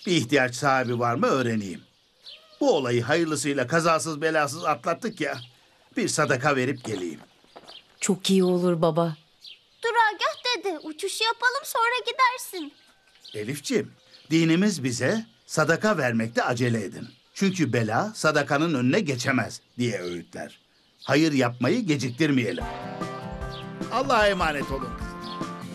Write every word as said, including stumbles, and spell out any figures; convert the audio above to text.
Bir ihtiyaç sahibi var mı öğreneyim. Bu olayı hayırlısıyla kazasız belasız atlattık ya. Bir sadaka verip geleyim. Çok iyi olur baba. Duragah dede, uçuş yapalım sonra gidersin. Elifciğim, dinimiz bize sadaka vermekte acele edin. Çünkü bela sadakanın önüne geçemez diye öğütler. Hayır yapmayı geciktirmeyelim. Allah'a emanet olun.